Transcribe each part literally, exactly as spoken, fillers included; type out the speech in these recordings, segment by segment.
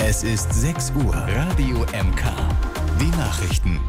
Es ist sechs Uhr. Radio M K. Die Nachrichten.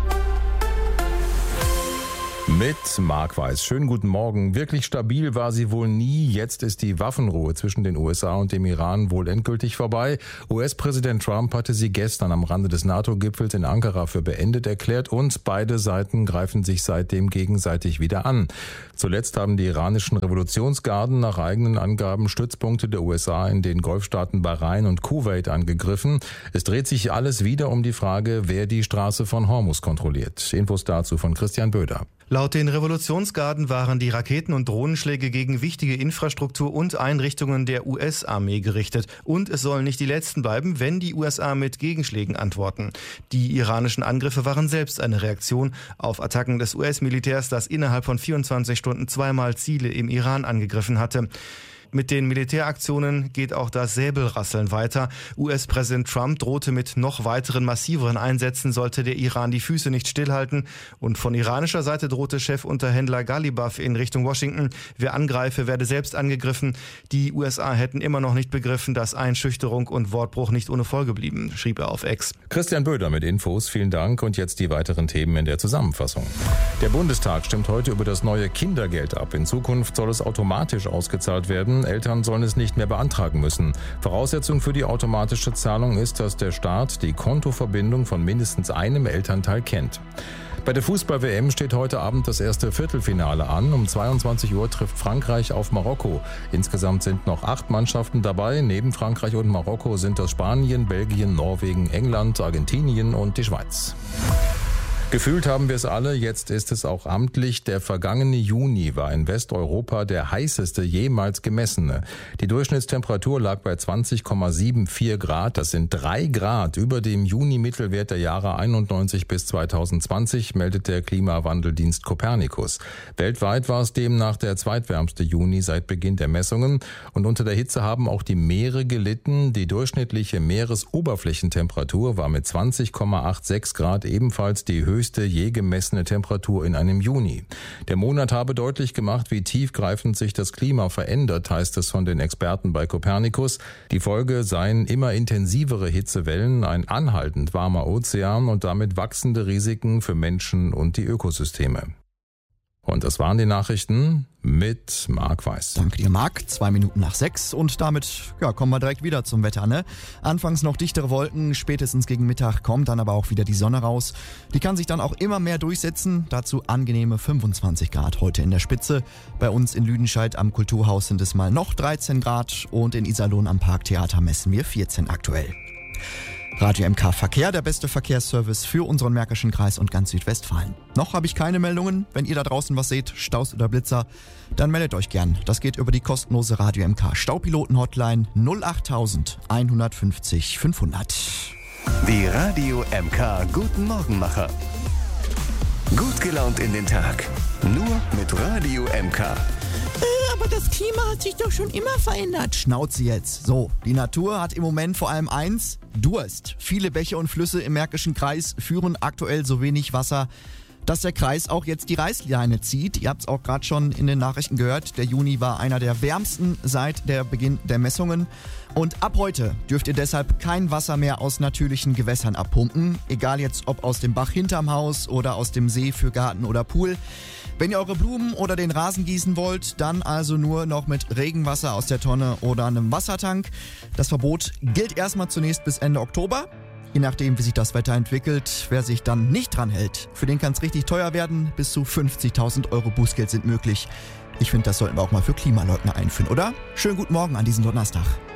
Mit Marc Weiß. Schönen guten Morgen. Wirklich stabil war sie wohl nie. Jetzt ist die Waffenruhe zwischen den U S A und dem Iran wohl endgültig vorbei. U S-Präsident Trump hatte sie gestern am Rande des NATO-Gipfels in Ankara für beendet erklärt und beide Seiten greifen sich seitdem gegenseitig wieder an. Zuletzt haben die iranischen Revolutionsgarden nach eigenen Angaben Stützpunkte der U S A in den Golfstaaten Bahrain und Kuwait angegriffen. Es dreht sich alles wieder um die Frage, wer die Straße von Hormuz kontrolliert. Infos dazu von Christian Böder. Laut den Revolutionsgarden waren die Raketen- und Drohnenschläge gegen wichtige Infrastruktur und Einrichtungen der U S-Armee gerichtet. Und es sollen nicht die letzten bleiben, wenn die U S A mit Gegenschlägen antworten. Die iranischen Angriffe waren selbst eine Reaktion auf Attacken des U S-Militärs, das innerhalb von vierundzwanzig Stunden zweimal Ziele im Iran angegriffen hatte. Mit den Militäraktionen geht auch das Säbelrasseln weiter. U S-Präsident Trump drohte mit noch weiteren massiveren Einsätzen, sollte der Iran die Füße nicht stillhalten. Und von iranischer Seite drohte Chefunterhändler Ghalibaf in Richtung Washington, wer angreife, werde selbst angegriffen. Die U S A hätten immer noch nicht begriffen, dass Einschüchterung und Wortbruch nicht ohne Folge blieben, schrieb er auf X. Christian Böder mit Infos, vielen Dank. Und jetzt die weiteren Themen in der Zusammenfassung. Der Bundestag stimmt heute über das neue Kindergeld ab. In Zukunft soll es automatisch ausgezahlt werden. Eltern sollen es nicht mehr beantragen müssen. Voraussetzung für die automatische Zahlung ist, dass der Staat die Kontoverbindung von mindestens einem Elternteil kennt. Bei der Fußball-W M steht heute Abend das erste Viertelfinale an. Um zweiundzwanzig Uhr trifft Frankreich auf Marokko. Insgesamt sind noch acht Mannschaften dabei. Neben Frankreich und Marokko sind das Spanien, Belgien, Norwegen, England, Argentinien und die Schweiz. Gefühlt haben wir es alle, jetzt ist es auch amtlich. Der vergangene Juni war in Westeuropa der heißeste jemals gemessene. Die Durchschnittstemperatur lag bei zwanzig Komma vierundsiebzig Grad. Das sind drei Grad über dem Juni-Mittelwert der Jahre einundneunzig bis zweitausendzwanzig, meldet der Klimawandeldienst Copernicus. Weltweit war es demnach der zweitwärmste Juni seit Beginn der Messungen. Und unter der Hitze haben auch die Meere gelitten. Die durchschnittliche Meeresoberflächentemperatur war mit zwanzig Komma sechsundachtzig Grad ebenfalls die höchste höchste je gemessene Temperatur in einem Juni. Der Monat habe deutlich gemacht, wie tiefgreifend sich das Klima verändert, heißt es von den Experten bei Copernicus. Die Folge seien immer intensivere Hitzewellen, ein anhaltend warmer Ozean und damit wachsende Risiken für Menschen und die Ökosysteme. Und das waren die Nachrichten mit Marc Weiß. Danke dir, Marc. Zwei Minuten nach sechs und damit ja, kommen wir direkt wieder zum Wetter. Ne? Anfangs noch dichtere Wolken, spätestens gegen Mittag kommt dann aber auch wieder die Sonne raus. Die kann sich dann auch immer mehr durchsetzen. Dazu angenehme fünfundzwanzig Grad heute in der Spitze. Bei uns in Lüdenscheid am Kulturhaus sind es mal noch dreizehn Grad und in Iserlohn am Parktheater messen wir vierzehn aktuell. Radio M K Verkehr, der beste Verkehrsservice für unseren Märkischen Kreis und ganz Südwestfalen. Noch habe ich keine Meldungen. Wenn ihr da draußen was seht, Staus oder Blitzer, dann meldet euch gern. Das geht über die kostenlose Radio M K Staupiloten-Hotline null acht eins fünfzig fünfhundert. Die Radio M K Guten Morgenmacher. Gut gelaunt in den Tag. Nur mit Radio M K. Aber das Klima hat sich doch schon immer verändert. Schnauze jetzt. So, die Natur hat im Moment vor allem eins, Durst. Viele Bäche und Flüsse im Märkischen Kreis führen aktuell so wenig Wasser, dass der Kreis auch jetzt die Reißleine zieht. Ihr habt es auch gerade schon in den Nachrichten gehört. Der Juni war einer der wärmsten seit der Beginn der Messungen. Und ab heute dürft ihr deshalb kein Wasser mehr aus natürlichen Gewässern abpumpen. Egal jetzt ob aus dem Bach hinterm Haus oder aus dem See für Garten oder Pool. Wenn ihr eure Blumen oder den Rasen gießen wollt, dann also nur noch mit Regenwasser aus der Tonne oder einem Wassertank. Das Verbot gilt erstmal zunächst bis Ende Oktober. Je nachdem, wie sich das Wetter entwickelt, wer sich dann nicht dran hält, für den kann es richtig teuer werden. Bis zu fünfzigtausend Euro Bußgeld sind möglich. Ich finde, das sollten wir auch mal für Klimaleugner einführen, oder? Schönen guten Morgen an diesem Donnerstag.